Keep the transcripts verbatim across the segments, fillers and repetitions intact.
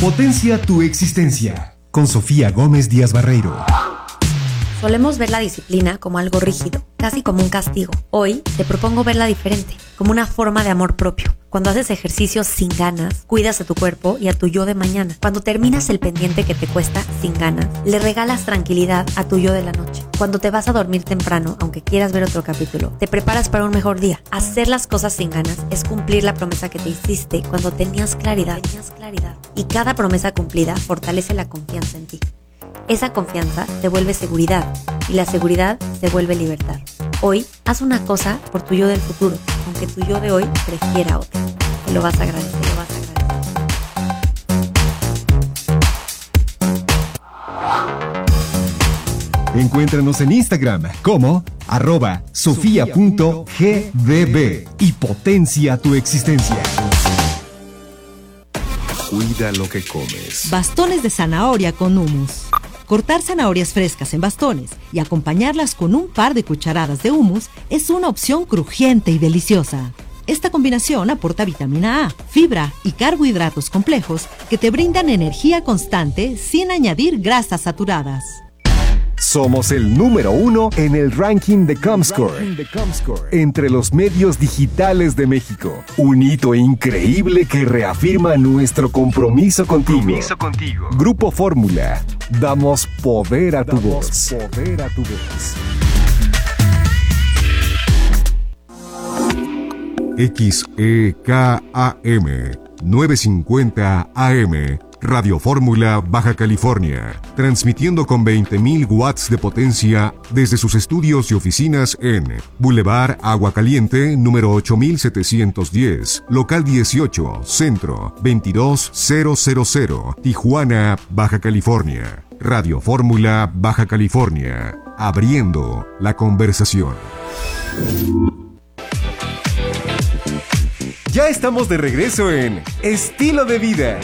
Potencia tu existencia. Con Sofía Gómez Díaz Barreiro. Solemos ver la disciplina como algo rígido, casi como un castigo. Hoy te propongo verla diferente, como una forma de amor propio. Cuando haces ejercicios sin ganas, cuidas a tu cuerpo y a tu yo de mañana. Cuando terminas el pendiente que te cuesta sin ganas, le regalas tranquilidad a tu yo de la noche. Cuando te vas a dormir temprano, aunque quieras ver otro capítulo, te preparas para un mejor día. Hacer las cosas sin ganas es cumplir la promesa que te hiciste cuando tenías claridad. Tenías claridad. Y cada promesa cumplida fortalece la confianza en ti. Esa confianza te vuelve seguridad y la seguridad se vuelve libertad. Hoy, haz una cosa por tu yo del futuro, aunque tu yo de hoy prefiera otra. Te lo vas a agradecer, lo vas a agradecer. Encuéntranos en Instagram como arroba sofía punto g d b y potencia tu existencia. Cuida lo que comes. Bastones de zanahoria con hummus. Cortar zanahorias frescas en bastones y acompañarlas con un par de cucharadas de hummus es una opción crujiente y deliciosa. Esta combinación aporta vitamina A, fibra y carbohidratos complejos que te brindan energía constante sin añadir grasas saturadas. Somos el número uno en el ranking de Comscore, entre los medios digitales de México. Un hito increíble que reafirma nuestro compromiso contigo. Compromiso contigo. Grupo Fórmula. Damos poder a tu voz. Poder a tu voz. X E K A M novecientos cincuenta A M Radio Fórmula, Baja California, transmitiendo con veinte mil watts de potencia desde sus estudios y oficinas en Boulevard Agua Caliente, número ocho mil setecientos diez, local dieciocho, centro, veintidós mil, Tijuana, Baja California. Radio Fórmula, Baja California, abriendo la conversación. Ya estamos de regreso en Estilo de Vida.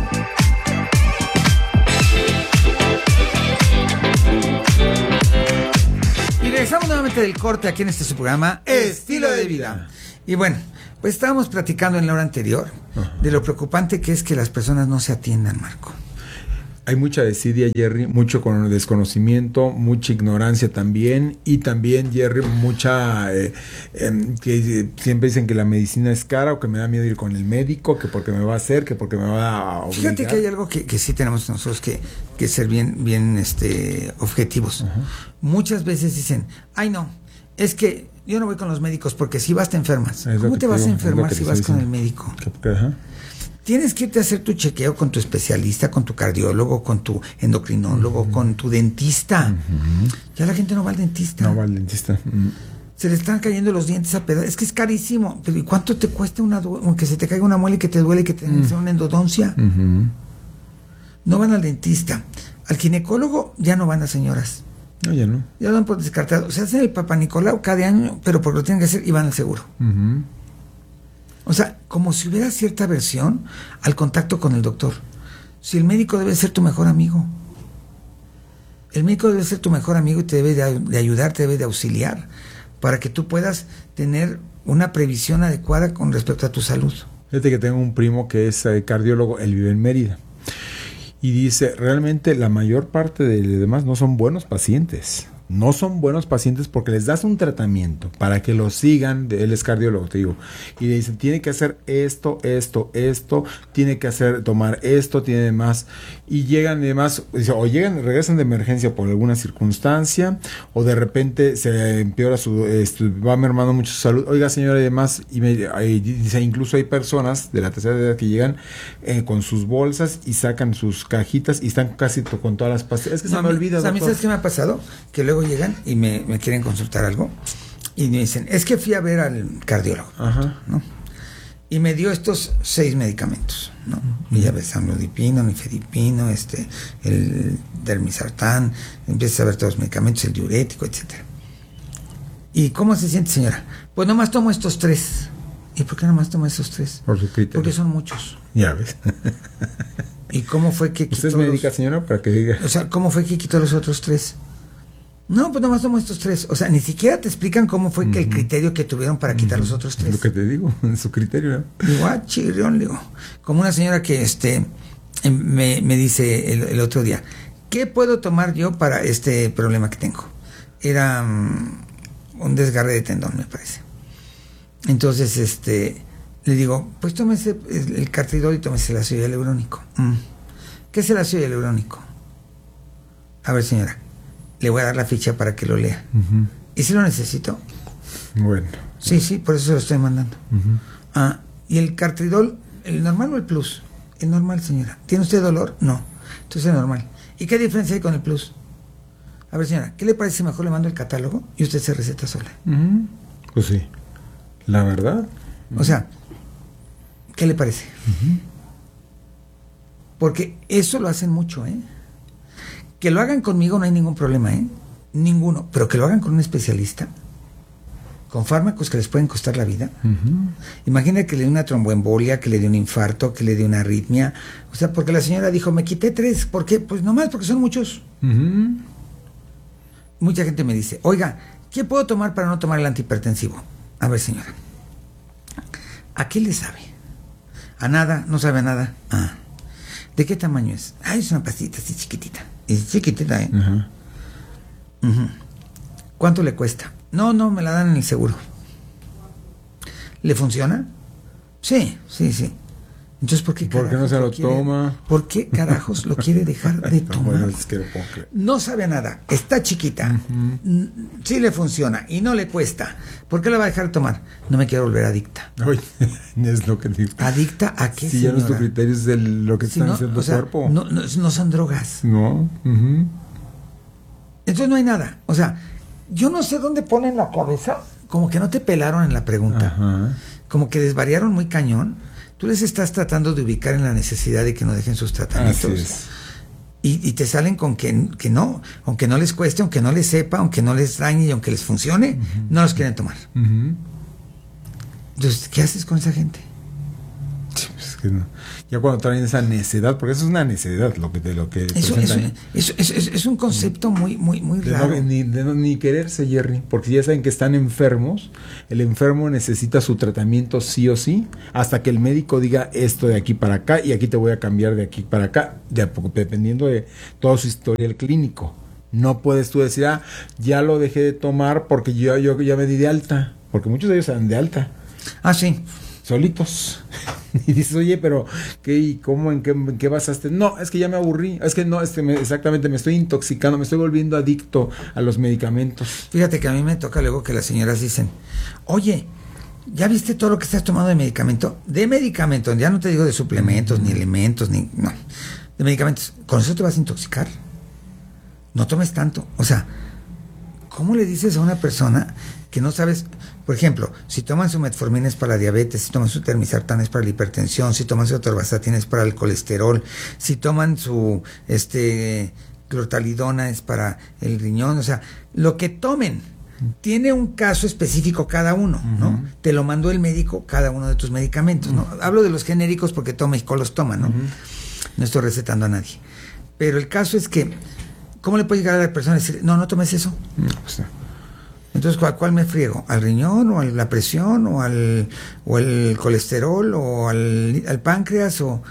Regresamos nuevamente del corte aquí en este su programa Estilo de Vida. Y bueno, pues estábamos platicando en la hora anterior de lo preocupante que es que las personas no se atiendan, Marco. Hay mucha desidia, Jerry, mucho con desconocimiento, mucha ignorancia también, y también, Jerry, mucha eh, eh, que siempre dicen que la medicina es cara o que me da miedo ir con el médico, que porque me va a hacer, que porque me va a obligar. Fíjate que hay algo que, que sí tenemos nosotros que, que ser bien, bien este, objetivos. Uh-huh. Muchas veces dicen, ay no, es que yo no voy con los médicos porque si vas te enfermas. ¿Cómo te vas digo, a enfermar si vas dicen. con el médico? ¿Qué, ajá. Tienes que irte a hacer tu chequeo con tu especialista, con tu cardiólogo, con tu endocrinólogo, uh-huh. con tu dentista. Uh-huh. Ya la gente no va al dentista. No va al dentista. Uh-huh. Se le están cayendo los dientes a pedazos. Es que es carísimo. Pero ¿y cuánto te cuesta una du- que se te caiga una muela y que te duele y que te uh-huh. haga una endodoncia? Uh-huh. No van al dentista. Al ginecólogo ya no van las señoras. No, ya no. Ya lo dan por descartado. Se hacen el Papa Nicolau cada año, pero porque lo tienen que hacer y van al seguro. Uh-huh. O sea, como si hubiera cierta aversión al contacto con el doctor. Si el médico debe ser tu mejor amigo. El médico debe ser tu mejor amigo y te debe de, de ayudar, te debe de auxiliar para que tú puedas tener una previsión adecuada con respecto a tu salud. Fíjate que tengo un primo que es eh, cardiólogo, él vive en Mérida. Y dice, realmente la mayor parte de los demás no son buenos pacientes. No son buenos pacientes porque les das un tratamiento para que lo sigan. Él es cardiólogo, te digo. Y le dicen, tiene que hacer esto, esto, esto. Tiene que hacer, tomar esto, tiene demás. Y llegan demás, o llegan, regresan de emergencia por alguna circunstancia, o de repente se empeora su, este, va mermando mucho su salud. Oiga, señora, y demás. Y, me, y dice, incluso hay personas de la tercera edad que llegan eh, con sus bolsas y sacan sus cajitas y están casi to, con todas las pastillas. Es que no, se me olvida. A mí, ¿sabes qué me ha pasado? Que luego llegan y me, me quieren consultar algo y me dicen, es que fui a ver al cardiólogo. Ajá. ¿No? Y me dio estos seis medicamentos, ¿no? Uh-huh. Y ya ves, amlodipino, nifedipino, este, el dermisartán, empiezas a ver todos los medicamentos, el diurético, etcétera. ¿Y cómo se siente, señora? Pues nomás tomo estos tres. ¿Y por qué nomás tomo estos tres? Por su criterio. Porque son muchos. Ya ves. ¿Y cómo fue que quitó ¿Usted es médica, los... señora? Para que diga. O sea, ¿cómo fue que quitó los otros tres? No, pues nomás tomo estos tres. O sea, ni siquiera te explican cómo fue uh-huh. que el criterio que tuvieron para quitar uh-huh. los otros tres. Es lo que te digo, en su criterio. ¿No? Digo, ah, chirrión, digo. Como una señora que, este, me, me dice el, el otro día, ¿qué puedo tomar yo para este problema que tengo? Era um, un desgarre de tendón, me parece. Entonces, este, le digo, pues tómese el, el cartridol y tómese el ácido hialurónico. Mm. ¿Qué es el ácido hialurónico? A ver, señora, le voy a dar la ficha para que lo lea. Uh-huh. ¿Y si lo necesito? Bueno. Sí, sí, por eso se lo estoy mandando. Uh-huh. Ah, ¿y el cartridol, el normal o el plus? El normal, señora. ¿Tiene usted dolor? No. Entonces el normal. ¿Y qué diferencia hay con el plus? A ver, señora, ¿qué le parece si mejor le mando el catálogo y usted se receta sola? Uh-huh. Pues sí. La verdad. Uh-huh. O sea, ¿qué le parece? Uh-huh. Porque eso lo hacen mucho, ¿eh? Que lo hagan conmigo no hay ningún problema, ¿eh? Ninguno. Pero que lo hagan con un especialista, con fármacos que les pueden costar la vida. Uh-huh. Imagina que le dé una tromboembolia, que le dé un infarto, que le dé una arritmia. O sea, porque la señora dijo, me quité tres. ¿Por qué? Pues nomás porque son muchos. Uh-huh. Mucha gente me dice, oiga, ¿qué puedo tomar para no tomar el antihipertensivo? A ver, señora, ¿a qué le sabe? ¿A nada? ¿No sabe a nada? Ah. ¿De qué tamaño es? Ah, es una pastita así chiquitita. Es chiquitita, ¿eh? Uh-huh. Uh-huh. ¿Cuánto le cuesta? No, no, me la dan en el seguro. ¿Le funciona? Sí, sí, sí. Entonces, ¿por qué ¿Por qué no se lo, lo quiere, toma? ¿Por qué carajos lo quiere dejar de tomar? Bueno, es que lo puedo creer. No sabe a nada, está chiquita, uh-huh. Sí le funciona y no le cuesta. ¿Por qué la va a dejar de tomar? No me quiero volver adicta. Oye, es lo que digo. ¿Adicta a qué, si señora? Ya nuestro criterio es de lo que si está no, haciendo o sea, el cuerpo. No, no, no son drogas. No. Uh-huh. Entonces no hay nada. O sea, yo no sé dónde ponen la cabeza. Como que no te pelaron en la pregunta. Uh-huh. Como que desvariaron muy cañón. Tú les estás tratando de ubicar en la necesidad de que no dejen sus tratamientos. Así es. Y, y te salen con que, que no, aunque no les cueste, aunque no les sepa, aunque no les dañe y aunque les funcione, uh-huh. no los quieren tomar. Uh-huh. Entonces, ¿qué haces con esa gente? Sí, pues es que no. Ya cuando traen esa necedad, porque eso es una necedad lo que te lo que eso, eso, eso, eso, eso es un concepto muy muy muy de raro. No, ni, de no, ni quererse, Jerry, porque ya saben que están enfermos. El enfermo necesita su tratamiento sí o sí, hasta que el médico diga esto de aquí para acá y aquí te voy a cambiar de aquí para acá, de, dependiendo de toda su historial clínico. No puedes tú decir, ah, ya lo dejé de tomar porque yo, yo ya me di de alta, porque muchos de ellos se dan de alta. Ah, sí. Solitos. Y dices, oye, pero ¿qué y cómo, en qué, en qué basaste? No, es que ya me aburrí. Es que no, es que me, exactamente me estoy intoxicando, me estoy volviendo adicto a los medicamentos. Fíjate que a mí me toca luego que las señoras dicen, oye, ¿ya viste todo lo que estás tomando de medicamento? De medicamentos, ya no te digo de suplementos, mm. ni elementos, ni... No, de medicamentos. ¿Con eso te vas a intoxicar? No tomes tanto. O sea, ¿cómo le dices a una persona que no sabes? Por ejemplo, si toman su metformina es para la diabetes, si toman su termisartán es para la hipertensión, si toman su atorvastatina es para el colesterol, si toman su este clortalidona es para el riñón, o sea, lo que tomen tiene un caso específico cada uno, ¿no? Uh-huh. Te lo mandó el médico cada uno de tus medicamentos, ¿no? Uh-huh. Hablo de los genéricos porque todo México los toma, ¿no? Uh-huh. No estoy recetando a nadie. Pero el caso es que, ¿cómo le puede llegar a la persona y decir, no, no tomes eso? No, pues no. Entonces, ¿cuál, ¿cuál me friego? ¿Al riñón o a la presión o al o el colesterol o al, al páncreas? O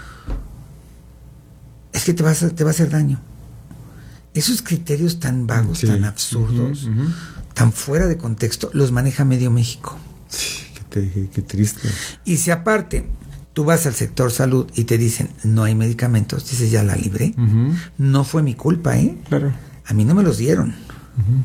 es que te va, a, te va a hacer daño. Esos criterios tan vagos, sí. tan absurdos, uh-huh, uh-huh. tan fuera de contexto, los maneja medio México. Sí, qué, qué, qué triste. Y si aparte tú vas al sector salud y te dicen, no hay medicamentos, dices, ya la libré. Uh-huh. No fue mi culpa, ¿eh? Claro. A mí no me los dieron. Uh-huh.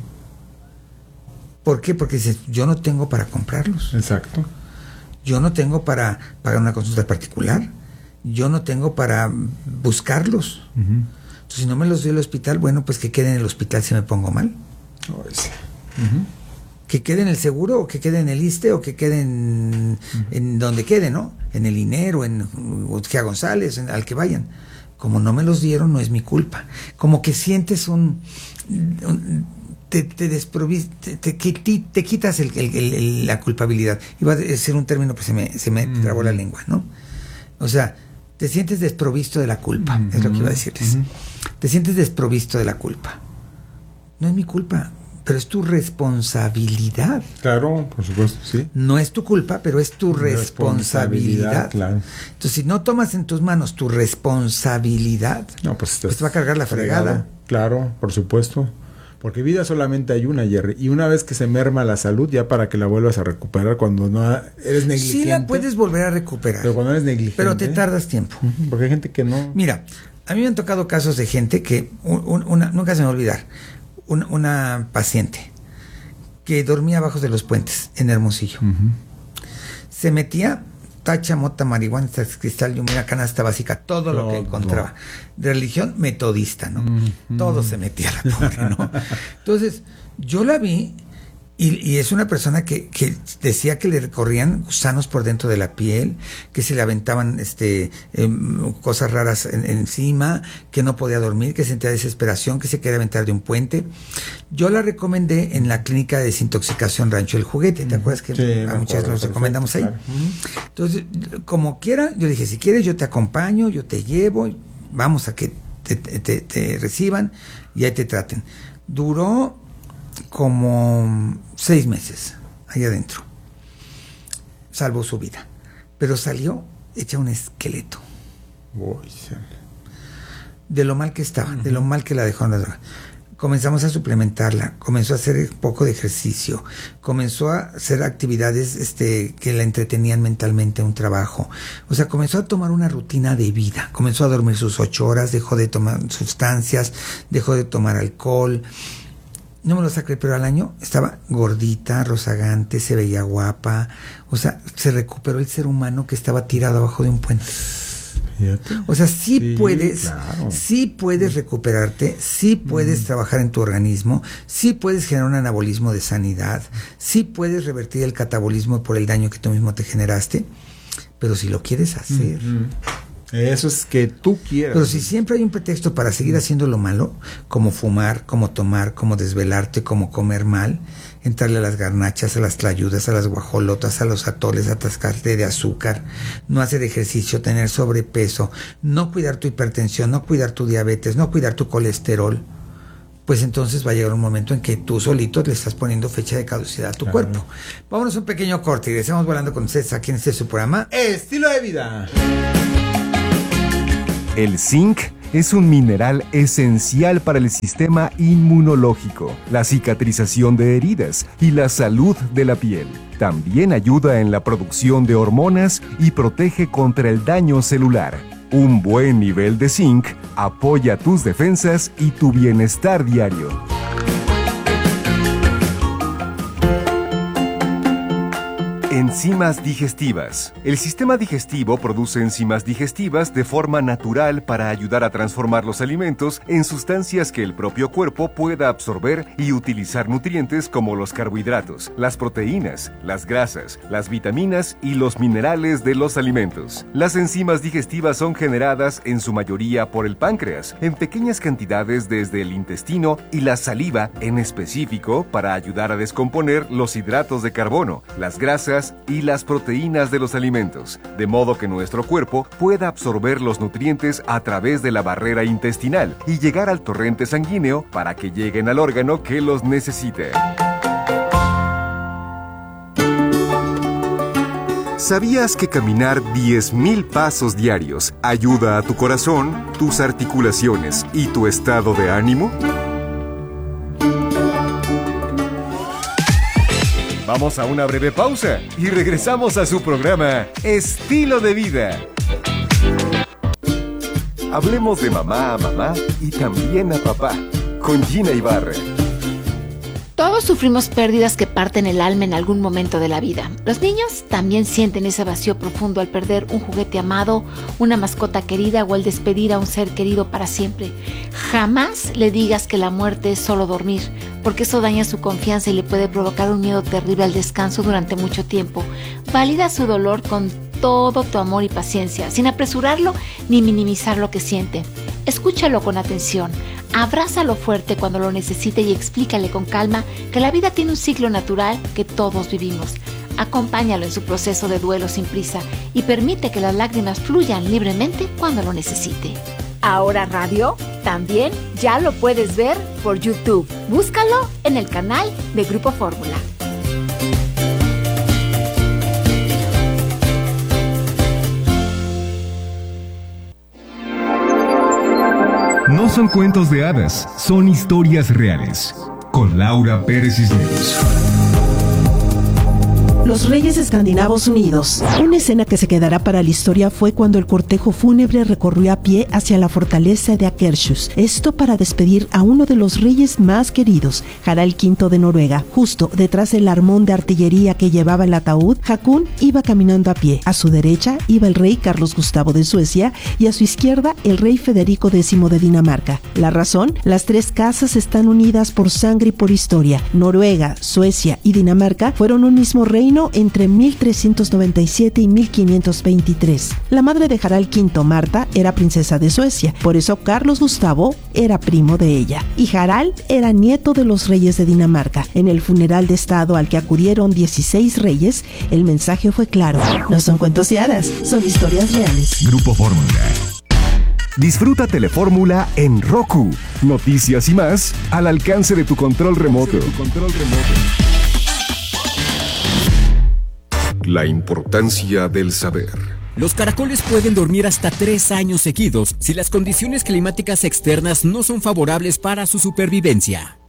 ¿Por qué? Porque dices, yo no tengo para comprarlos. Exacto. Yo no tengo para pagar una consulta particular. Yo no tengo para buscarlos. Uh-huh. Entonces, si no me los dio el hospital, bueno, pues que quede en el hospital si me pongo mal. Oh, sí. Uh-huh. Que quede en el seguro, o que quede en el ISSSTE, o que quede en, uh-huh. en donde quede, ¿no? En el INER, o en Utquía González, en, al que vayan. Como no me los dieron, no es mi culpa. Como que sientes un... un te te, te, te, te, te quitas el, el, el, el, la culpabilidad. Iba a decir un término, pues se me, se me mm. trabó la lengua, ¿no? O sea, te sientes desprovisto de la culpa, mm-hmm. es lo que iba a decirles. Mm-hmm. Te sientes desprovisto de la culpa. No es mi culpa, pero es tu responsabilidad. Claro, por supuesto, sí. No es tu culpa, pero es tu responsabilidad. responsabilidad. Claro. Entonces, si no tomas en tus manos tu responsabilidad, no, pues, pues te va a cargar la fregada. Fregado. Claro, por supuesto. Porque vida solamente hay una, Jerry. Y una vez que se merma la salud, ya para que la vuelvas a recuperar cuando no eres negligente. Sí la puedes volver a recuperar. Pero cuando eres negligente. Pero te tardas tiempo. Uh-huh, porque hay gente que no. Mira, a mí me han tocado casos de gente que, un, un, una, nunca se me va a olvidar, una, una paciente que dormía abajo de los puentes en Hermosillo. Uh-huh. Se metía tacha, mota, marihuana, cristal y una canasta básica, todo, todo lo que encontraba. De religión metodista, ¿no? Mm-hmm. Todo se metía a la pobre, ¿no? Entonces, yo la vi y, y es una persona que, que decía que le recorrían gusanos por dentro de la piel, que se le aventaban este eh, cosas raras en, encima, que no podía dormir, que sentía desesperación, que se quería aventar de un puente. Yo la recomendé en la clínica de desintoxicación Rancho El Juguete, ¿te mm-hmm. acuerdas que sí, a muchas los recomendamos ahí? Claro. Mm-hmm. Entonces, como quiera, yo dije, si quieres yo te acompaño, yo te llevo, vamos a que te, te, te, te reciban y ahí te traten. Duró como seis meses ahí adentro, salvó su vida, pero salió hecha un esqueleto. Uy, de lo mal que estaba, uh-huh. de lo mal que la dejó en la droga. Comenzamos a suplementarla, comenzó a hacer un poco de ejercicio, comenzó a hacer actividades este, que la entretenían mentalmente, un trabajo. O sea, comenzó a tomar una rutina de vida, comenzó a dormir sus ocho horas, dejó de tomar sustancias, dejó de tomar alcohol. No me lo saqué, pero al año estaba gordita, rozagante, se veía guapa. O sea, se recuperó el ser humano que estaba tirado abajo de un puente. Fíjate. O sea, sí, sí puedes, claro. sí puedes recuperarte, sí puedes mm. trabajar en tu organismo, sí puedes generar un anabolismo de sanidad, sí puedes revertir el catabolismo por el daño que tú mismo te generaste, pero si lo quieres hacer. Mm-hmm. Eso es que tú quieras. Pero si siempre hay un pretexto para seguir haciendo lo malo, como fumar, como tomar, como desvelarte, como comer mal, entrarle a las garnachas, a las tlayudas, a las guajolotas, a los atoles, atascarte de azúcar, no hacer ejercicio, tener sobrepeso, no cuidar tu hipertensión, no cuidar tu diabetes, no cuidar tu colesterol, pues entonces va a llegar un momento en que tú solito le estás poniendo fecha de caducidad a tu claro. cuerpo. Vámonos a un pequeño corte y regresamos volando con ustedes aquí en este su programa Estilo de Vida. El zinc es un mineral esencial para el sistema inmunológico, la cicatrización de heridas y la salud de la piel. También ayuda en la producción de hormonas y protege contra el daño celular. Un buen nivel de zinc apoya tus defensas y tu bienestar diario. Enzimas digestivas. El sistema digestivo produce enzimas digestivas de forma natural para ayudar a transformar los alimentos en sustancias que el propio cuerpo pueda absorber y utilizar nutrientes como los carbohidratos, las proteínas, las grasas, las vitaminas y los minerales de los alimentos. Las enzimas digestivas son generadas en su mayoría por el páncreas, en pequeñas cantidades desde el intestino y la saliva en específico para ayudar a descomponer los hidratos de carbono, las grasas y las proteínas de los alimentos, de modo que nuestro cuerpo pueda absorber los nutrientes a través de la barrera intestinal y llegar al torrente sanguíneo para que lleguen al órgano que los necesite. ¿Sabías que caminar diez mil pasos diarios ayuda a tu corazón, tus articulaciones y tu estado de ánimo? Vamos a una breve pausa y regresamos a su programa Estilo de Vida. Hablemos de mamá a mamá y también a papá, con Gina Ibarra. Todos sufrimos pérdidas que parten el alma en algún momento de la vida. Los niños también sienten ese vacío profundo al perder un juguete amado, una mascota querida o al despedir a un ser querido para siempre. Jamás le digas que la muerte es solo dormir, porque eso daña su confianza y le puede provocar un miedo terrible al descanso durante mucho tiempo. Valida su dolor con todo tu amor y paciencia, sin apresurarlo ni minimizar lo que siente. Escúchalo con atención, abrázalo fuerte cuando lo necesite y explícale con calma que la vida tiene un ciclo natural que todos vivimos. Acompáñalo en su proceso de duelo sin prisa y permite que las lágrimas fluyan libremente cuando lo necesite. Ahora Radio también ya lo puedes ver por YouTube. Búscalo en el canal de Grupo Fórmula. No son cuentos de hadas, son historias reales. Con Laura Pérez Cisneros. Los Reyes Escandinavos Unidos. Una escena que se quedará para la historia fue cuando el cortejo fúnebre recorrió a pie hacia la fortaleza de Akershus. Esto para despedir a uno de los reyes más queridos, Harald quinto de Noruega. Justo detrás del armón de artillería que llevaba el ataúd, Hakon iba caminando a pie. A su derecha iba el rey Carlos Gustavo de Suecia y a su izquierda el rey Federico décimo de Dinamarca. La razón: las tres casas están unidas por sangre y por historia. Noruega, Suecia y Dinamarca fueron un mismo reino entre mil trescientos noventa y siete y mil quinientos veintitrés. La madre de Harald quinto, Marta, era princesa de Suecia, por eso Carlos Gustavo era primo de ella. Y Harald era nieto de los reyes de Dinamarca. En el funeral de estado al que acudieron dieciséis reyes, el mensaje fue claro: no son cuentos de hadas, son historias reales. Grupo Fórmula. Disfruta Telefórmula en Roku. Noticias y más al alcance de tu control remoto. La importancia del saber. Los caracoles pueden dormir hasta tres años seguidos si las condiciones climáticas externas no son favorables para su supervivencia.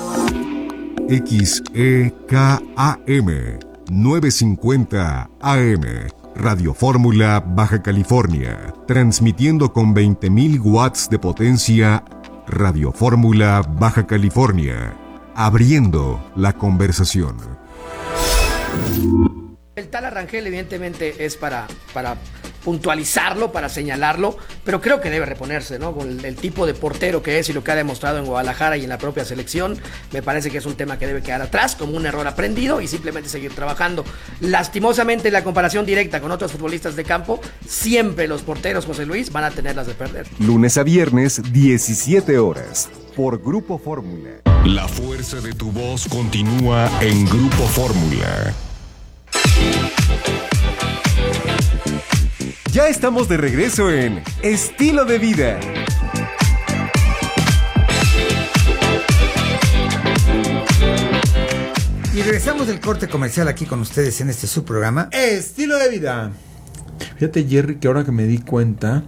X E K A M novecientos cincuenta A M, Radio Fórmula, Baja California, transmitiendo con veinte mil watts de potencia. Radio Fórmula, Baja California, abriendo la conversación. El tal Arrangel evidentemente es para, para puntualizarlo, para señalarlo, pero creo que debe reponerse, ¿no? Con el, el tipo de portero que es y lo que ha demostrado en Guadalajara y en la propia selección, me parece que es un tema que debe quedar atrás como un error aprendido y simplemente seguir trabajando. Lastimosamente, la comparación directa con otros futbolistas de campo, siempre los porteros, José Luis, van a tenerlas de perder. Lunes a viernes, diecisiete horas, por Grupo Fórmula. La fuerza de tu voz continúa en Grupo Fórmula. Ya estamos de regreso en Estilo de Vida. Y regresamos del corte comercial aquí con ustedes en este subprograma Estilo de Vida. Fíjate, Jerry, que ahora que me di cuenta,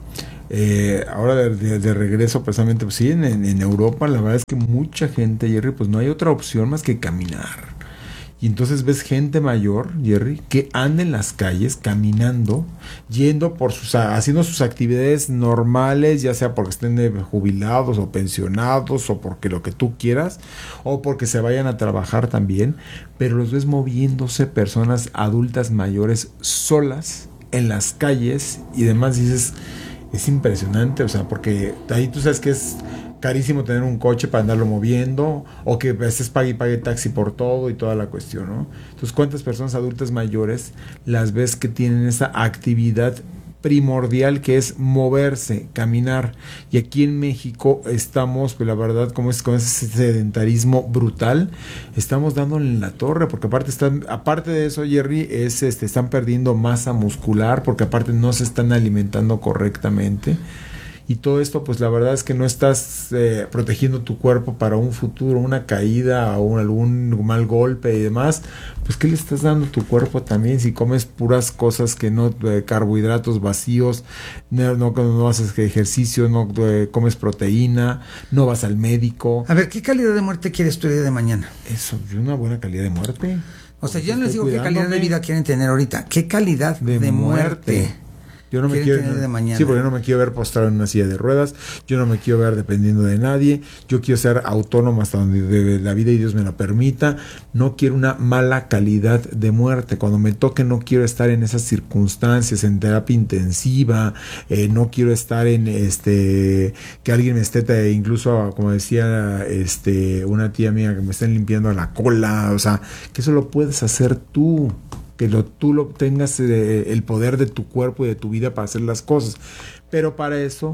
eh, ahora de, de, de regreso precisamente, pues sí, en, en Europa, la verdad es que mucha gente, Jerry, pues no hay otra opción más que caminar. Y entonces ves gente mayor, Jerry, que anda en las calles caminando, yendo por sus, haciendo sus actividades normales, ya sea porque estén de jubilados o pensionados o porque lo que tú quieras, o porque se vayan a trabajar también, pero los ves moviéndose, personas adultas mayores solas en las calles y demás. Dices, es impresionante, o sea, porque ahí tú sabes que es carísimo tener un coche para andarlo moviendo, o que a veces pague y pague taxi por todo y toda la cuestión, ¿no? Entonces, ¿cuántas personas adultas mayores las ves que tienen esa actividad primordial que es moverse, caminar? Y aquí en México estamos, pues la verdad, como es con ese sedentarismo brutal, estamos dándole en la torre, porque aparte están, aparte de eso, Jerry, es este, están perdiendo masa muscular, porque aparte no se están alimentando correctamente. Y todo esto, pues la verdad es que no estás eh, protegiendo tu cuerpo para un futuro, una caída o un, algún mal golpe y demás. Pues ¿qué le estás dando a tu cuerpo también si comes puras cosas que no, eh, carbohidratos vacíos, no, no, no haces ejercicio, no eh, comes proteína, no vas al médico? A ver, ¿qué calidad de muerte quieres tú el día de mañana? Eso, una buena calidad de muerte. O sea, yo no les digo qué calidad de vida quieren tener ahorita, qué calidad de, de muerte. muerte. Yo no me quiero de mañana. Sí, porque yo no me quiero ver postrado en una silla de ruedas, yo no me quiero ver dependiendo de nadie, yo quiero ser autónomo hasta donde la vida y Dios me lo permita. No quiero una mala calidad de muerte. Cuando me toque no quiero estar en esas circunstancias, en terapia intensiva, eh, no quiero estar en este que alguien me esté, incluso como decía este una tía mía, que me estén limpiando la cola. O sea, que eso lo puedes hacer tú. Que lo, tú lo tengas eh, el poder de tu cuerpo y de tu vida para hacer las cosas. Pero para eso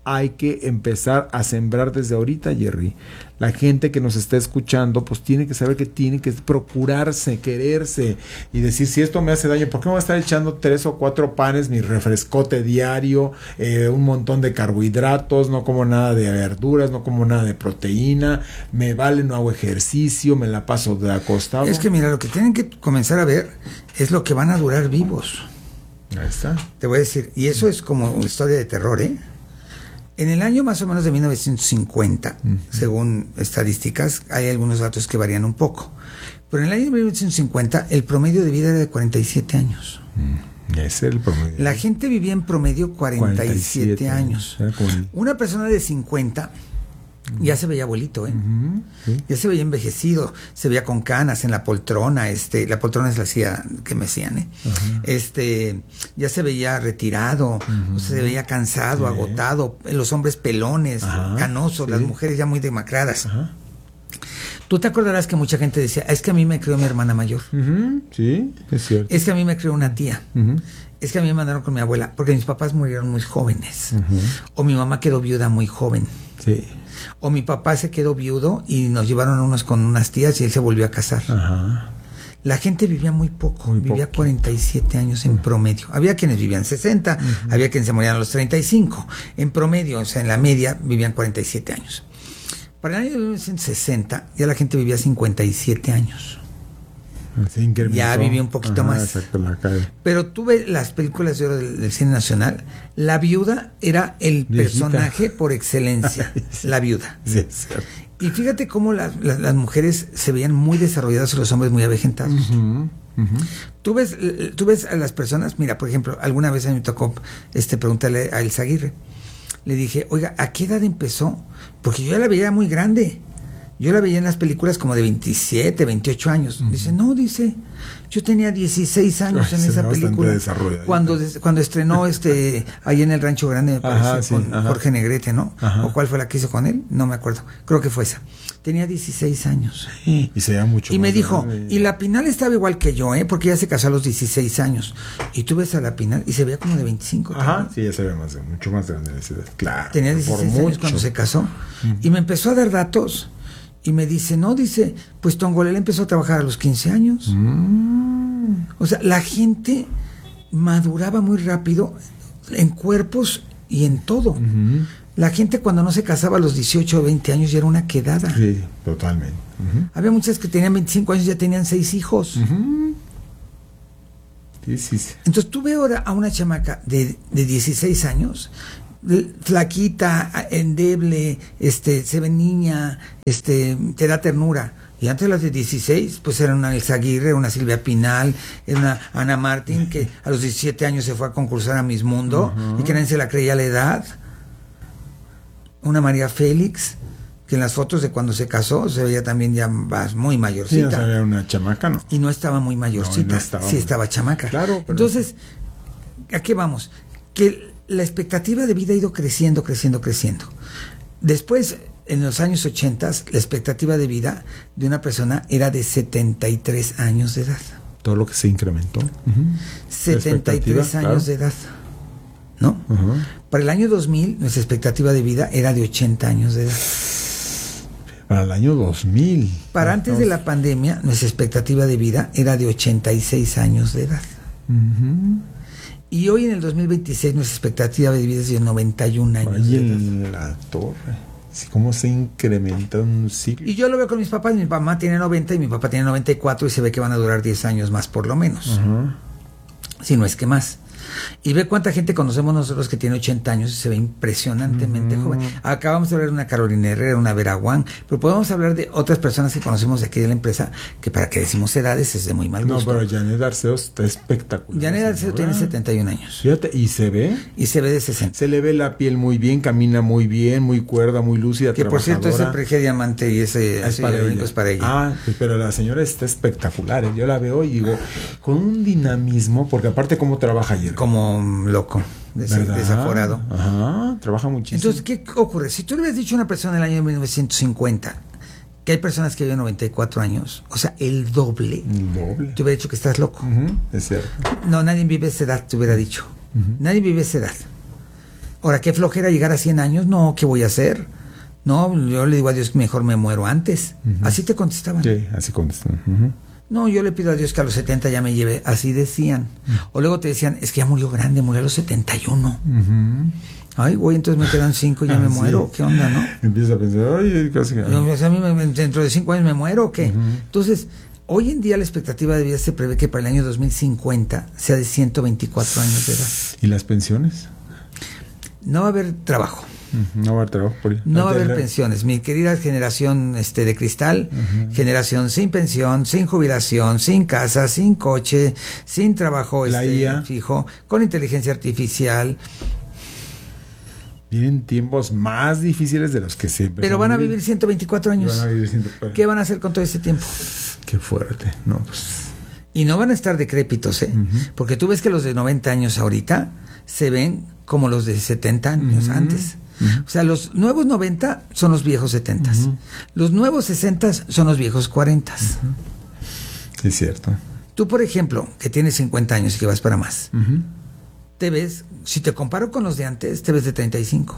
hay que empezar a sembrar desde ahorita, Jerry. La gente que nos está escuchando, pues tiene que saber que tiene que procurarse, quererse y decir, si esto me hace daño, ¿por qué me voy a estar echando tres o cuatro panes, mi refrescote diario, eh, un montón de carbohidratos, no como nada de verduras, no como nada de proteína, me vale, no hago ejercicio, me la paso de acostado? Es que mira, lo que tienen que comenzar a ver es lo que van a durar vivos. Ahí está. Te voy a decir, y eso es como una historia de terror, ¿eh? En el año más o menos de mil novecientos cincuenta, uh-huh. según estadísticas, hay algunos datos que varían un poco, pero en el año de mil novecientos cincuenta el promedio de vida era de cuarenta y siete años. Mm, ese es el promedio. La gente vivía en promedio cuarenta y siete años. El... Una persona de cincuenta ya se veía abuelito, ¿eh? Uh-huh, sí. Ya se veía envejecido, se veía con canas en la poltrona, este, la poltrona es la silla que me hacían, ¿eh? Uh-huh. Este, ya se veía retirado, uh-huh. se veía cansado, sí. agotado, los hombres pelones, uh-huh. canosos, sí. las mujeres ya muy demacradas. Uh-huh. Tú te acordarás que mucha gente decía, es que a mí me crió mi hermana mayor. Uh-huh. Sí, es cierto. Es que a mí me crió una tía. Uh-huh. Es que a mí me mandaron con mi abuela, porque mis papás murieron muy jóvenes. Uh-huh. O mi mamá quedó viuda muy joven. Sí. O mi papá se quedó viudo y nos llevaron unos con unas tías y él se volvió a casar. Ajá. La gente vivía muy poco, muy vivía poco. cuarenta y siete años en uh-huh. promedio. Había quienes vivían sesenta, uh-huh. había quienes se morían a los treinta y cinco. En promedio, o sea, en la media, vivían cuarenta y siete años. Para el año de mil novecientos sesenta, ya la gente vivía cincuenta y siete años. Sí, ya vivía un poquito Ajá, más. Exacto, la calle. Pero tú ves las películas de oro del, del cine nacional, la viuda era el Viejita. personaje por excelencia. Sí. La viuda. Sí, sí. Y fíjate cómo la, la, las mujeres se veían muy desarrolladas y los hombres muy avejentados. Uh-huh, uh-huh. Tú ves, tú ves a las personas, mira, por ejemplo, alguna vez a mí me tocó este, preguntarle a Elsa Aguirre. Le dije, oiga, ¿a qué edad empezó? Porque yo ya la veía muy grande. Yo la veía en las películas como de veintisiete, veintiocho años. Uh-huh. Dice, no, dice, yo tenía dieciséis años Ay, en esa película. Cuando, cuando estrenó este ahí en el Rancho Grande, me parece, ajá, sí, con ajá. Jorge Negrete, ¿no? Ajá. ¿O cuál fue la que hizo con él? No me acuerdo. Creo que fue esa. Tenía dieciséis años. Sí, y se veía mucho Y más me dijo, grande. Y la Pinal estaba igual que yo, ¿eh? Porque ella se casó a los dieciséis años. Y tú ves a la Pinal y se veía como de veinticinco. Ajá, también. Sí, ya se ve más, mucho más grande de esa edad. Claro. Tenía dieciséis años cuando se casó. Uh-huh. Y me empezó a dar datos. Y me dice, no, dice, pues Tongolele empezó a trabajar a los quince años. Mm. O sea, la gente maduraba muy rápido en cuerpos y en todo. Uh-huh. La gente cuando no se casaba a los dieciocho o veinte años ya era una quedada. Sí, totalmente. Uh-huh. Había muchas que tenían veinticinco años y ya tenían seis hijos. Uh-huh. Sí, sí, sí. Entonces tú ves ahora a una chamaca de, de dieciséis años... flaquita, endeble, este, se ve niña, este, te da ternura. Y antes las de dieciséis, pues era una Elsa Aguirre, una Silvia Pinal, era una Ana Martín, que a los diecisiete años se fue a concursar a Miss Mundo, uh-huh. y que nadie se la creía a la edad. Una María Félix, que en las fotos de cuando se casó se veía también ya muy mayorcita. Sí, o sea, era una chamaca, ¿no? Y no estaba muy mayorcita, no, no estaba sí muy... estaba chamaca. Claro, pero... Entonces, ¿a qué vamos? Que la expectativa de vida ha ido creciendo, creciendo, creciendo. Después, en los años ochenta, la expectativa de vida de una persona era de setenta y tres años de edad. Todo lo que se incrementó. Uh-huh. setenta y tres años claro. de edad. ¿No? Uh-huh. Para el año dos mil, nuestra expectativa de vida era de ochenta años de edad. Para el año dos mil. Para antes de la pandemia, nuestra expectativa de vida era de ochenta y seis años de edad. Uh-huh. Y hoy en el dos mil veintiséis nuestra expectativa de vida es de noventa y un años. Ay, en la torre. Así como se incrementa un siglo. Y yo lo veo con mis papás. Mi mamá tiene noventa y mi papá tiene noventa y cuatro y se ve que van a durar diez años más por lo menos. Uh-huh. Si no es que más. Y ve cuánta gente conocemos nosotros que tiene ochenta años y se ve impresionantemente uh-huh. joven. Acabamos de hablar de una Carolina Herrera, una Vera Wang, pero podemos hablar de otras personas que conocemos de aquí de la empresa, que para que decimos edades es de muy mal gusto. No, pero Janet Arceo está espectacular. Janet Arceo tiene setenta y un años. Fíjate, ¿y se ve? Y se ve de sesenta. Se le ve la piel muy bien, camina muy bien, muy cuerda, muy lúcida, que por cierto ese preje diamante y ese es para, ella. es para ella. Ah, pero la señora está espectacular, ¿eh? Yo la veo y digo, con un dinamismo, porque aparte cómo trabaja ayer. Como loco, des- desaforado. Ajá, trabaja muchísimo. Entonces, ¿qué ocurre? Si tú le hubieras dicho a una persona en el año mil novecientos cincuenta que hay personas que viven noventa y cuatro años, o sea, el doble, el doble. te hubiera dicho que estás loco. Uh-huh, es cierto. No, nadie vive esa edad, te hubiera dicho. Uh-huh. Nadie vive esa edad. Ahora, qué flojera llegar a cien años, no, ¿qué voy a hacer? No, yo le digo a Dios que mejor me muero antes. Uh-huh. Así te contestaban. Sí, así contestaban. Uh-huh. No, yo le pido a Dios que a los setenta ya me lleve. Así decían. Uh-huh. O luego te decían, es que ya murió grande, murió a los setenta y uno. Uh-huh. Ay, güey, entonces me quedan cinco y ya ah, me sí. muero. ¿Qué onda, no? Empieza a pensar, ay, casi... Yo, o sea, a mí me, dentro de cinco años me muero, ¿o qué? Uh-huh. Entonces, hoy en día la expectativa de vida se prevé que para el año dos mil cincuenta sea de ciento veinticuatro años de edad. ¿Y las pensiones? No va a haber trabajo. Uh-huh. No va a haber trabajo. Por no va a haber la... pensiones. Mi querida generación este, de cristal, uh-huh. generación sin pensión, sin jubilación, sin casa, sin coche, sin trabajo la este, I A. fijo, con inteligencia artificial. Vienen tiempos más difíciles de los que siempre. Pero van a vivir ciento veinticuatro años. Van a vivir ciento... ¿Qué van a hacer con todo ese tiempo? Qué fuerte, no, pues. Y no van a estar decrépitos, ¿eh? Uh-huh. Porque tú ves que los de noventa años ahorita se ven como los de setenta años uh-huh. antes. Uh-huh. O sea, los nuevos noventa son los viejos setenta. Uh-huh. Los nuevos sesenta son los viejos cuarenta. Uh-huh. Es cierto. Tú, por ejemplo, que tienes cincuenta años y que vas para más. Uh-huh. Te ves, si te comparo con los de antes, te ves de treinta y cinco.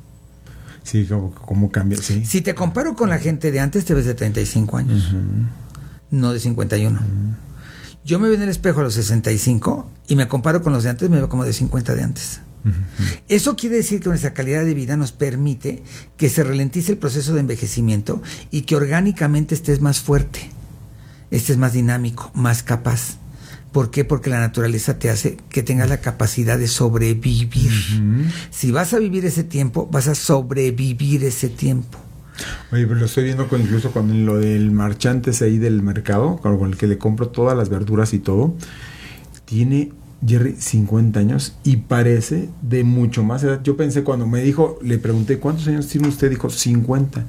Sí, ¿cómo, cómo cambia? Sí. Si te comparo con la gente de antes, te ves de treinta y cinco años, uh-huh. no de cincuenta y uno. Uh-huh. Yo me veo en el espejo a los sesenta y cinco y me comparo con los de antes, me veo como de cincuenta de antes. Uh-huh. Eso quiere decir que nuestra calidad de vida nos permite que se ralentice el proceso de envejecimiento y que orgánicamente estés más fuerte, estés más dinámico, más capaz. ¿Por qué? Porque la naturaleza te hace que tengas la capacidad de sobrevivir. Uh-huh. Si vas a vivir ese tiempo, vas a sobrevivir ese tiempo. Oye, pero lo estoy viendo con, incluso con lo del marchantes ahí del mercado, con el que le compro todas las verduras y todo. Tiene, Jerry, cincuenta años y parece de mucho más edad. Yo pensé cuando me dijo, le pregunté, ¿cuántos años tiene usted? Dijo, cincuenta.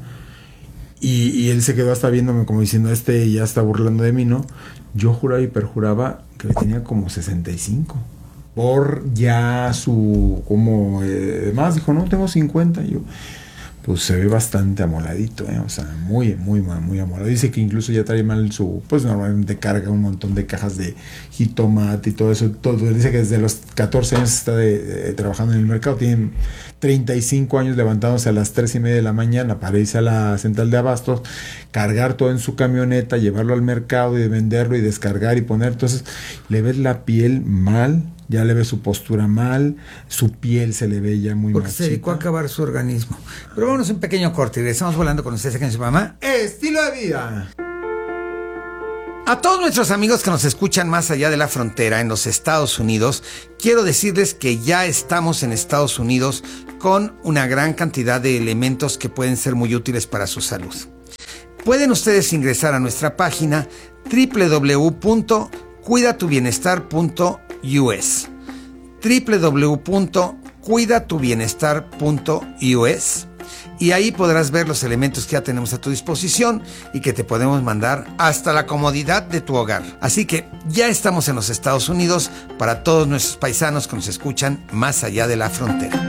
Y, y él se quedó hasta viéndome como diciendo, este ya está burlando de mí, ¿no? Yo juraba y perjuraba que le tenía como sesenta y cinco. Por ya su, como, eh, más, dijo, no, tengo cincuenta. Y yo, pues se ve bastante amoladito, ¿eh? O sea, muy, muy, muy amolado. Dice que incluso ya trae mal su, pues normalmente carga un montón de cajas de jitomate y todo eso. Todo. Dice que desde los catorce años está de, de, trabajando en el mercado. Tienen treinta y cinco años levantándose a las tres y media de la mañana para irse a la central de abastos, cargar todo en su camioneta, llevarlo al mercado y venderlo y descargar y poner. Entonces le ves la piel mal, ya le ves su postura mal, su piel se le ve ya muy mal. Porque se dedicó a acabar su organismo. Pero vámonos un pequeño corte y regresamos volando con ustedes aquí en su programa Estilo de Vida. A todos nuestros amigos que nos escuchan más allá de la frontera en los Estados Unidos, quiero decirles que ya estamos en Estados Unidos con una gran cantidad de elementos que pueden ser muy útiles para su salud. Pueden ustedes ingresar a nuestra página doble u doble u doble u punto cuida tu bienestar punto u s doble u doble u doble u punto cuida tu bienestar punto u s y ahí podrás ver los elementos que ya tenemos a tu disposición y que te podemos mandar hasta la comodidad de tu hogar. Así que ya estamos en los Estados Unidos para todos nuestros paisanos que nos escuchan más allá de la frontera.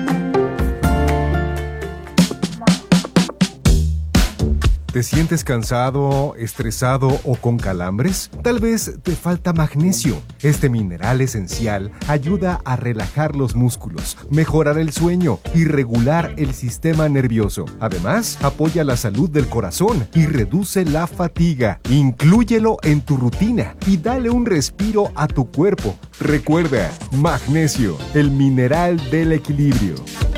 ¿Te sientes cansado, estresado o con calambres? Tal vez te falta magnesio. Este mineral esencial ayuda a relajar los músculos, mejorar el sueño y regular el sistema nervioso. Además, apoya la salud del corazón y reduce la fatiga. Inclúyelo en tu rutina y dale un respiro a tu cuerpo. Recuerda, magnesio, el mineral del equilibrio.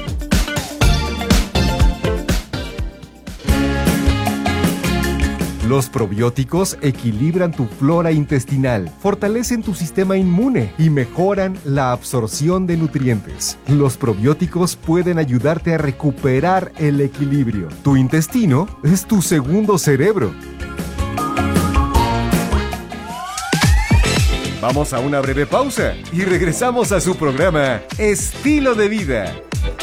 Los probióticos equilibran tu flora intestinal, fortalecen tu sistema inmune y mejoran la absorción de nutrientes. Los probióticos pueden ayudarte a recuperar el equilibrio. Tu intestino es tu segundo cerebro. Vamos a una breve pausa y regresamos a su programa Estilo de Vida.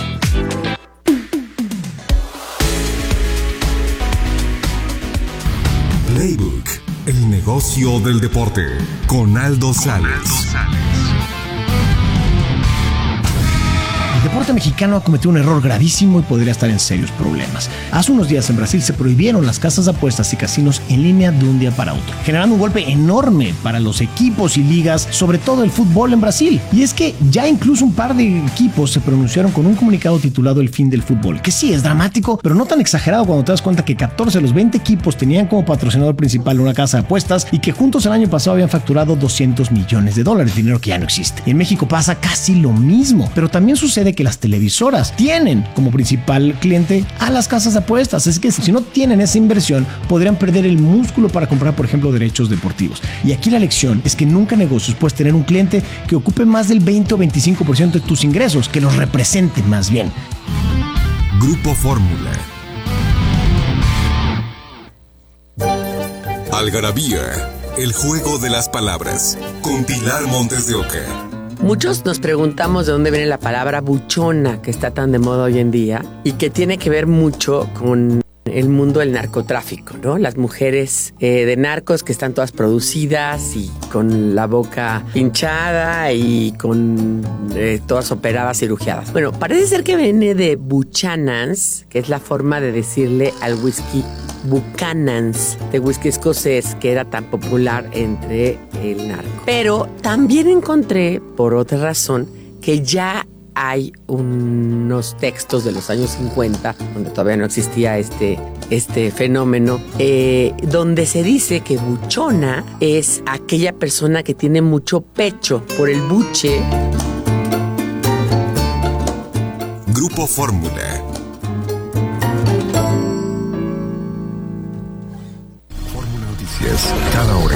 Playbook, el negocio del deporte, con Aldo Sales. El deporte mexicano ha cometido un error gravísimo y podría estar en serios problemas. Hace unos días en Brasil se prohibieron las casas de apuestas y casinos en línea de un día para otro, generando un golpe enorme para los equipos y ligas, sobre todo el fútbol en Brasil. Y es que ya incluso un par de equipos se pronunciaron con un comunicado titulado El fin del fútbol, que sí es dramático, pero no tan exagerado cuando te das cuenta que catorce de los veinte equipos tenían como patrocinador principal una casa de apuestas y que juntos el año pasado habían facturado doscientos millones de dólares, dinero que ya no existe. Y en México pasa casi lo mismo, pero también sucede que las televisoras tienen como principal cliente a las casas de apuestas. Es que si no tienen esa inversión, podrían perder el músculo para comprar, por ejemplo, derechos deportivos. Y aquí la lección es que nunca en negocios puedes tener un cliente que ocupe más del veinte o veinticinco por ciento de tus ingresos, que los represente más bien. Grupo Fórmula. Algarabía, el juego de las palabras, con Pilar Montes de Oca. Muchos nos preguntamos de dónde viene la palabra buchona, que está tan de moda hoy en día, y que tiene que ver mucho con el mundo del narcotráfico, ¿no? Las mujeres eh, de narcos que están todas producidas y con la boca hinchada y con eh, todas operadas, cirugiadas. Bueno, parece ser que viene de Buchanan's, que es la forma de decirle al whisky Buchanan's, de whisky escocés, que era tan popular entre el narco. Pero también encontré, por otra razón, que ya hay unos textos de los años cincuenta, donde todavía no existía este, este fenómeno, eh, donde se dice que buchona es aquella persona que tiene mucho pecho por el buche. Grupo Fórmula. Fórmula Noticias, cada hora.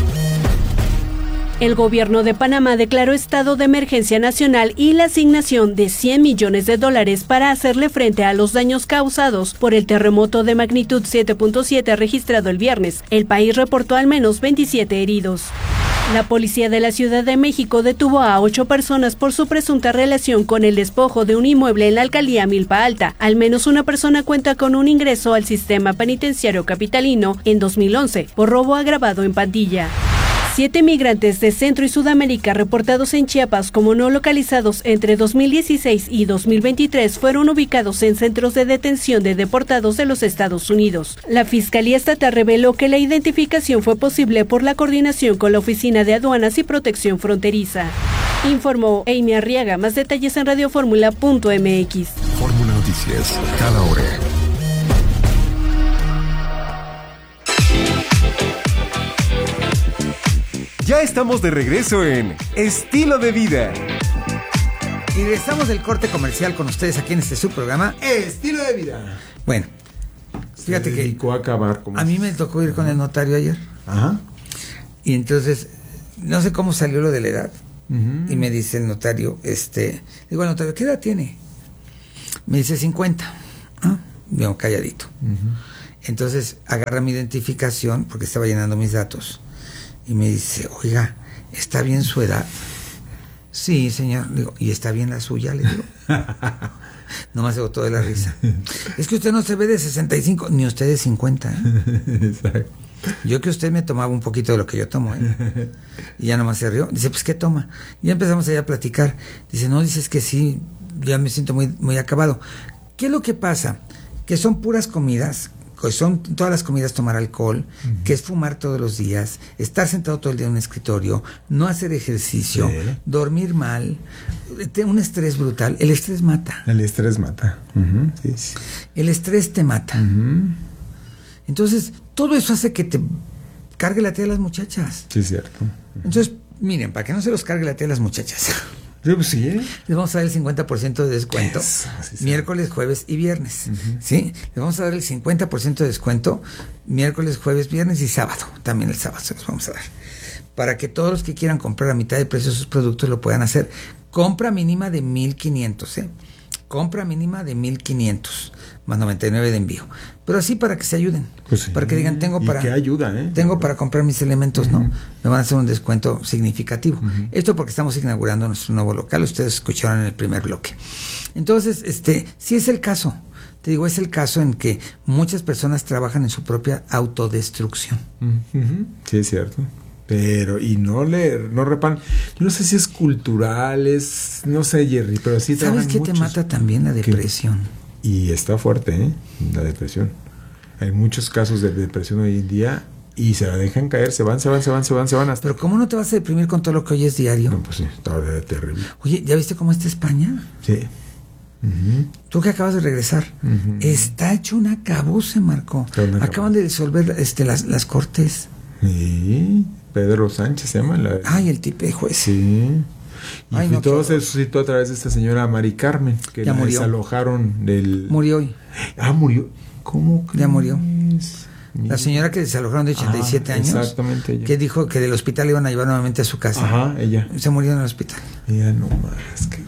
El gobierno de Panamá declaró estado de emergencia nacional y la asignación de cien millones de dólares para hacerle frente a los daños causados por el terremoto de magnitud siete punto siete registrado el viernes. El país reportó al menos veintisiete heridos. La policía de la Ciudad de México detuvo a ocho personas por su presunta relación con el despojo de un inmueble en la alcaldía Milpa Alta. Al menos una persona cuenta con un ingreso al sistema penitenciario capitalino en dos mil once por robo agravado en pandilla. Siete migrantes de Centro y Sudamérica reportados en Chiapas como no localizados entre dos mil dieciséis y dos mil veintitrés fueron ubicados en centros de detención de deportados de los Estados Unidos. La Fiscalía Estatal reveló que la identificación fue posible por la coordinación con la Oficina de Aduanas y Protección Fronteriza. Informó Amy Arriaga. Más detalles en radioformula punto m x. Fórmula Noticias, cada hora. Ya estamos de regreso en Estilo de Vida. Y regresamos del corte comercial con ustedes aquí en este subprograma Estilo de Vida. Bueno, fíjate Se que dedicó a acabar como a mí me tocó ir con el notario ayer. Ajá. Y entonces, no sé cómo salió lo de la edad. Uh-huh. Y me dice el notario, este, digo al notario, ¿qué edad tiene? Me dice cincuenta. Ah, bien, calladito. Uh-huh. Entonces agarra mi identificación porque estaba llenando mis datos. Y me dice, oiga, ¿está bien su edad? Sí, señor. Digo, ¿y está bien la suya? Le digo. Nomás se botó de la risa. Es que usted no se ve de sesenta y cinco, ni usted de cincuenta. ¿eh? Exacto. Yo que usted me tomaba un poquito de lo que yo tomo. ¿eh? Y ya nomás se rió. Dice, pues, ¿qué toma? Y ya empezamos allá a platicar. Dice, no, dices que sí, ya me siento muy, muy acabado. ¿Qué es lo que pasa? Que son puras comidas. Que son todas las comidas tomar alcohol, uh-huh. que es fumar todos los días, estar sentado todo el día en un escritorio, no hacer ejercicio, sí. dormir mal, un estrés brutal. El estrés mata. El estrés mata. Uh-huh. Sí, sí. El estrés te mata. Uh-huh. Entonces, todo eso hace que te cargue la tía a las muchachas. Sí, es cierto. Uh-huh. Entonces, miren, para que no se los cargue la tía a las muchachas. Sí, pues sí. Les vamos a dar el cincuenta por ciento de descuento Eso, sí, miércoles, jueves y viernes. Uh-huh. ¿Sí? Les vamos a dar el cincuenta por ciento de descuento miércoles, jueves, viernes y sábado. También el sábado se los vamos a dar. Para que todos los que quieran comprar a mitad de precio sus productos lo puedan hacer. Compra mínima de mil quinientos, ¿eh? Compra mínima de mil quinientos más noventa y nueve de envío. Pero así para que se ayuden. Pues sí. Para que digan, tengo para... Y que ayuda, ¿eh? Tengo para comprar mis elementos, uh-huh. ¿no? Me van a hacer un descuento significativo. Uh-huh. Esto porque estamos inaugurando nuestro nuevo local. Ustedes escucharon en el primer bloque. Entonces, este, sí es el caso. Te digo, es el caso en que muchas personas trabajan en su propia autodestrucción. Uh-huh. Sí, es cierto. Pero, y no le, no reparan. Yo no sé si es cultural, es, no sé, Jerry, pero sí ¿Sabes qué muchos. te mata también? La depresión. ¿Qué? Y está fuerte, ¿eh? La depresión. Hay muchos casos de depresión hoy en día y se la dejan caer, se van, se van, se van, se van, se van hasta... Pero ¿cómo no te vas a deprimir con todo lo que oyes diario? No, pues sí, está terrible. Oye, ¿ya viste cómo está España? Sí. Uh-huh. Tú que acabas de regresar, uh-huh. Está hecho un acabose, Marco. Una Acaban de disolver este, las, las cortes. Sí, Pedro Sánchez se llama. La... Ay, el tipo de juez. Sí. Y Ay, no, todo se suscitó a través de esta señora Mari Carmen, que ya la murió. Desalojaron del... Murió hoy. Ah, murió. ¿Cómo crees? Ya murió. La señora que desalojaron de ochenta y siete ah, años. Exactamente. Ella. Que dijo que del hospital iban a llevar nuevamente a su casa. Ajá, ella. Se murió en el hospital. Ella no más. Que...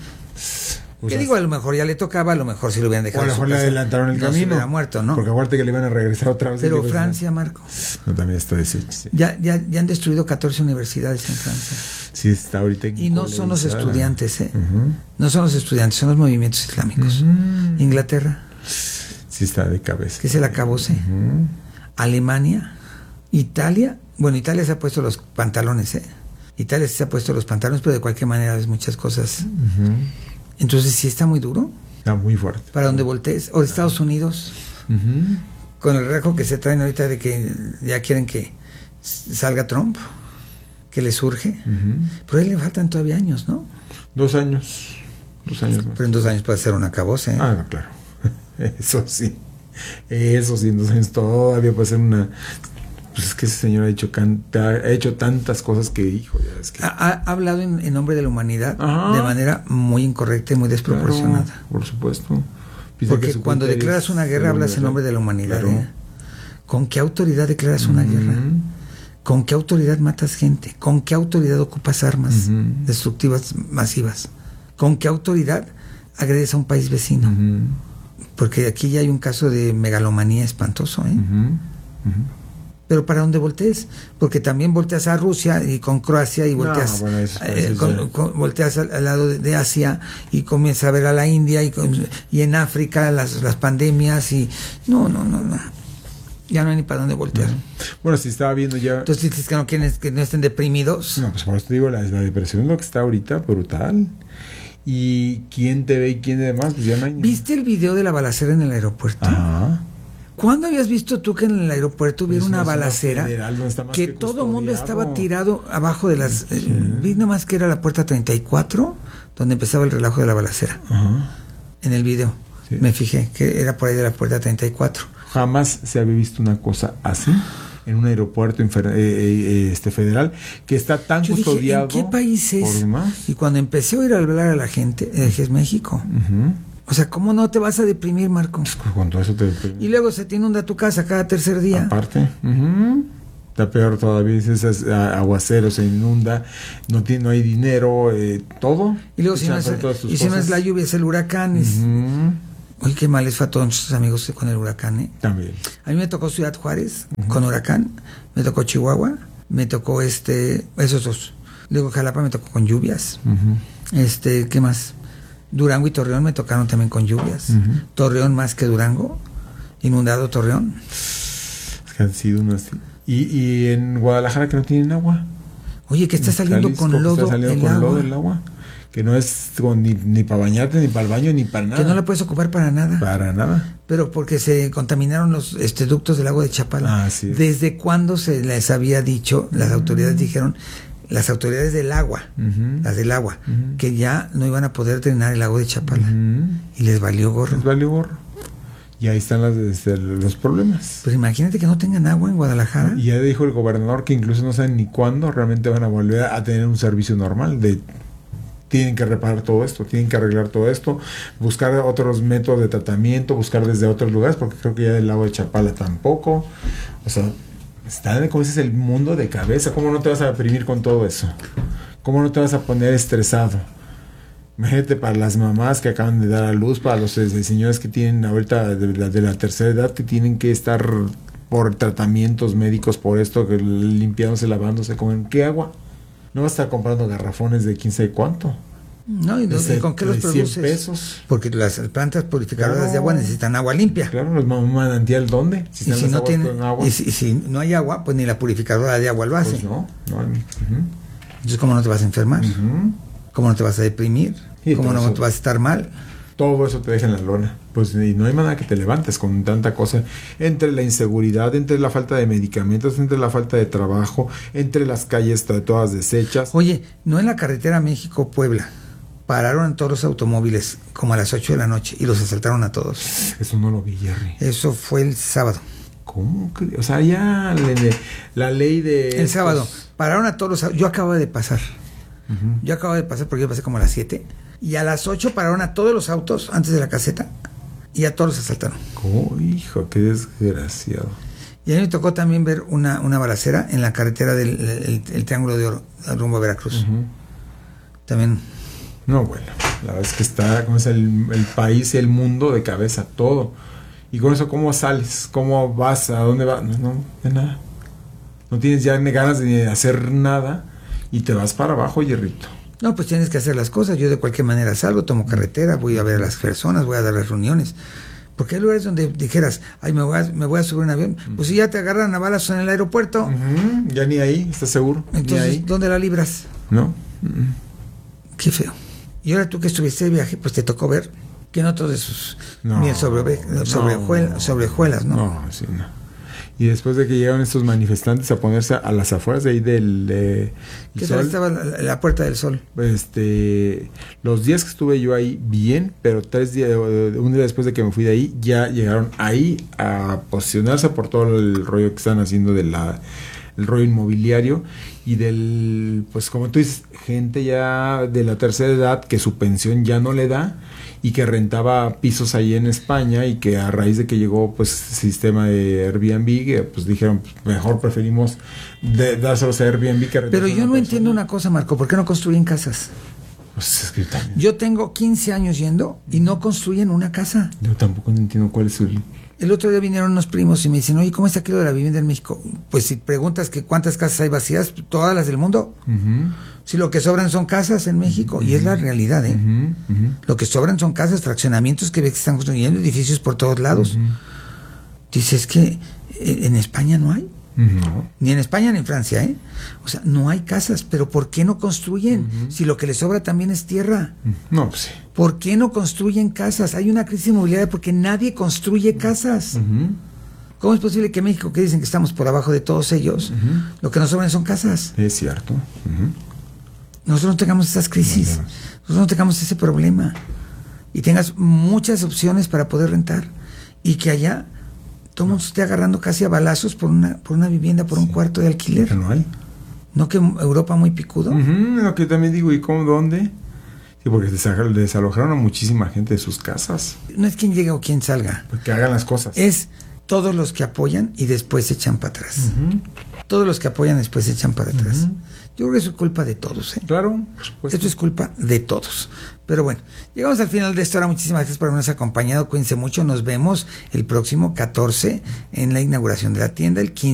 O sea, ¿qué digo? A lo mejor ya le tocaba, a lo mejor si lo hubieran dejado. O a lo mejor le adelantaron el no camino. Se hubiera muerto, ¿no? Porque acuérdate que le iban a regresar otra vez. Pero Francia, Marco. No, también está deshecho. Sí. Ya, ya, ya han destruido catorce universidades en Francia. Sí, está ahorita. Y no son los estudiantes, ¿eh? Uh-huh. No son los estudiantes, son los movimientos islámicos. Uh-huh. Inglaterra. Sí, está de cabeza. Que se la acabose. Uh-huh. Alemania. Italia. Bueno, Italia se ha puesto los pantalones, ¿eh? Italia se ha puesto los pantalones, pero de cualquier manera ves muchas cosas. Uh-huh. Entonces sí está muy duro. Está muy fuerte. Para donde voltees. O de Estados Unidos. Uh-huh. Con el relajo que se traen ahorita de que ya quieren que salga Trump. Que le surge. Uh-huh. Pero a él le faltan todavía años, ¿no? Dos años. Dos años más. Pero en dos años puede ser un acabose, ¿eh? Ah, no, claro. Eso sí. Eso sí, en dos años todavía puede ser una... Pues es que ese señor ha hecho, canta, ha hecho tantas cosas que, hijo, ya es que... Ha, ha hablado en, en nombre de la humanidad. Ajá. De manera muy incorrecta y muy desproporcionada. Claro, por supuesto. Piensa Porque cuando declaras una guerra hablas en nombre de la humanidad. Claro. ¿eh? ¿Con qué autoridad declaras una uh-huh. guerra? ¿Con qué autoridad matas gente? ¿Con qué autoridad ocupas armas uh-huh. destructivas masivas? ¿Con qué autoridad agredes a un país vecino? Uh-huh. Porque aquí ya hay un caso de megalomanía espantoso, ¿eh? Uh-huh. Uh-huh. Pero para dónde voltees, porque también volteas a Rusia y con Croacia y volteas, no, bueno, eso, eh, eso, con, con, volteas al, al lado de, de Asia y comienzas a ver a la India y, con, y en África las, las pandemias y no, no, no, no. Ya no hay ni para dónde voltear. No. Bueno, si estaba viendo ya... Entonces dices que no quieren que no estén deprimidos. No, pues por eso te digo, la, la depresión es lo que está ahorita brutal. Y quién te ve y quién demás, pues ya no hay... ¿Viste el video de la balacera en el aeropuerto? Ajá. ¿Cuándo habías visto tú que en el aeropuerto hubiera una balacera federal, que, que todo el mundo estaba tirado abajo de las... Sí. Eh, vi nomás que era la puerta treinta y cuatro, donde empezaba el relajo de la balacera. Ajá. En el video. Sí. Me fijé que era por ahí de la puerta treinta y cuatro. Jamás se había visto una cosa así en un aeropuerto infer- eh, eh, este federal que está tan Yo custodiado. Dije, ¿en qué país es? Y cuando empecé a oír hablar a la gente, dije, es México. Uh-huh. O sea, ¿cómo no te vas a deprimir, Marco? Pues con todo eso te deprime. Y luego se te inunda tu casa cada tercer día. Aparte. Uh-huh. Está peor todavía, es aguacero, se inunda, no tiene, no hay dinero, eh, todo. Y luego si no, es, y si no es la lluvia, es el huracán. Es... Uh-huh. Uy, qué mal les fue a todos nuestros amigos con el huracán, ¿eh? También. A mí me tocó Ciudad Juárez uh-huh. con huracán, me tocó Chihuahua, me tocó este, esos dos. Luego Jalapa me tocó con lluvias. Uh-huh. Este, ¿qué más? Durango y Torreón me tocaron también con lluvias. Uh-huh. Torreón más que Durango, inundado Torreón. Es que han sido unas... Y, y en Guadalajara que no tienen agua. Oye, que está saliendo Jalisco, con lodo, está saliendo el, con agua. lodo el agua. Que no es con, ni, ni para bañarte, ni para el baño, ni para nada. Que no la puedes ocupar para nada. Para nada. Pero porque se contaminaron los este, ductos del lago de Chapala. Ah, sí. ¿Desde cuándo se les había dicho, las uh-huh. autoridades dijeron, las autoridades del agua, uh-huh. las del agua, uh-huh. que ya no iban a poder drenar el lago de Chapala? Uh-huh. Y les valió gorro. Les valió gorro. Y ahí están las, este, los problemas. Pero imagínate que no tengan agua en Guadalajara. Y ya dijo el gobernador que incluso no saben ni cuándo realmente van a volver a tener un servicio normal de... Tienen que reparar todo esto, tienen que arreglar todo esto, buscar otros métodos de tratamiento, buscar desde otros lugares, porque creo que ya del lago de Chapala tampoco. O sea, está como dices el mundo de cabeza. ¿Cómo no te vas a deprimir con todo eso? ¿Cómo no te vas a poner estresado? Imagínate para las mamás que acaban de dar a luz, para los eh, señores que tienen ahorita de, de, de la tercera edad, que tienen que estar por tratamientos médicos, por esto, que limpiándose, lavándose, ¿con qué agua? No vas a estar comprando garrafones de quién sabe cuánto. No, ¿y Desde- con qué los de cien produces? pesos. Porque las plantas purificadoras Claro. de agua necesitan agua limpia. Claro, los un manantial, ¿dónde? Y están si, las no aguas tiene, con agua, y, si, y si no hay agua, pues ni la purificadora de agua lo hace. pues no. no hay- ujú. Entonces, ¿cómo no te vas a enfermar? Ujú. ¿Cómo no te vas a deprimir? Y ¿Cómo todo no eso. te vas a estar mal? Todo eso te deja en la lona. Pues y no hay manera que te levantes con tanta cosa. Entre la inseguridad, entre la falta de medicamentos, entre la falta de trabajo, entre las calles to- todas deshechas. Oye, no en la carretera México-Puebla. Pararon todos los automóviles como a las ocho de la noche y los asaltaron a todos. Eso no lo vi, Jerry. Eso fue el sábado. ¿Cómo? cre- O sea, ya le- le- la ley de... El sábado. pues, Pararon a todos los... au- Yo acabo de pasar. ujú. Yo acabo de pasar porque yo pasé como a las siete. Y a las ocho pararon a todos los autos antes de la caseta. Y a todos los asaltaron. Oh, hijo, qué desgraciado. Y a mí me tocó también ver una, una balacera en la carretera del el, el Triángulo de Oro, rumbo a Veracruz. Ujú. También. No, bueno, la verdad es que está, como es el, el país y el mundo de cabeza, todo. Y con eso, ¿cómo sales? ¿Cómo vas? ¿A dónde vas? No, no, de nada. No tienes ya ni ganas de hacer nada y te vas para abajo, Hierrito. No, pues tienes que hacer las cosas. Yo de cualquier manera salgo, tomo carretera, voy a ver a las personas, voy a dar las reuniones. Porque hay lugares donde dijeras, ay, me voy a, me voy a subir un avión. Pues si ya te agarran a balas en el aeropuerto, Ujú, ya ni ahí, ¿estás seguro? Ni entonces, ahí. ¿dónde la libras? ¿No? Mm. Qué feo. Y ahora tú que estuviste de viaje, pues te tocó ver que no todos esos No, miel sobre, sobre, no. sobrejuelas, ¿no? No, sí, no. Y después de que llegaron estos manifestantes a ponerse a las afueras de ahí del de ¿Qué el tal Sol, estaba la, la Puerta del Sol? este, los días que estuve yo ahí bien, pero tres días, un día después de que me fui de ahí, ya llegaron ahí a posicionarse por todo el rollo que están haciendo de la el rollo inmobiliario y del, pues como tú dices, gente ya de la tercera edad que su pensión ya no le da y que rentaba pisos ahí en España y que a raíz de que llegó pues sistema de Airbnb, que, pues dijeron, pues, mejor preferimos de, dárselos a Airbnb que rentar. Pero yo no entiendo una cosa, Marco, ¿por qué no construyen casas? Pues es que también. Yo tengo quince años yendo y no construyen una casa. Yo tampoco entiendo cuál es el... El otro día vinieron unos primos y me dicen, oye, ¿cómo está aquello de la vivienda en México? Pues si preguntas que cuántas casas hay vacías, todas las del mundo. Uh-huh. Si lo que sobran son casas en México, uh-huh. Y es la realidad, ¿eh? Uh-huh. Uh-huh. Lo que sobran son casas, fraccionamientos que ves que están construyendo, edificios por todos lados. Uh-huh. Dices que en España no hay. No. Ni en España ni en Francia, ¿eh? O sea, no hay casas, pero ¿por qué no construyen? Uh-huh. Si lo que les sobra también es tierra. No, pues sí. ¿Por qué no construyen casas? Hay una crisis inmobiliaria porque nadie construye casas. Uh-huh. ¿Cómo es posible que México, que dicen que estamos por abajo de todos ellos, uh-huh. lo que nos sobran son casas? Es cierto. Uh-huh. Nosotros no tengamos esas crisis, no, nosotros no tengamos ese problema y tengas muchas opciones para poder rentar y que allá todo el mundo esté agarrando casi a balazos por una por una vivienda, por sí. un cuarto de alquiler. Pero no hay. ¿No que Europa muy picudo? Uh-huh, lo que también digo, ¿y cómo, dónde? Sí, porque desalojaron a muchísima gente de sus casas. No es quien llega o quien salga. Porque hagan las cosas. Es todos los que apoyan y después se echan para atrás. Uh-huh. Todos los que apoyan después se echan para atrás. Uh-huh. Yo creo que eso es culpa de todos, ¿eh? Claro, por supuesto. Esto es culpa de todos. Pero bueno, llegamos al final de esto. Ahora, muchísimas gracias por habernos acompañado. Cuídense mucho. Nos vemos el próximo catorce en la inauguración de la tienda, el quince.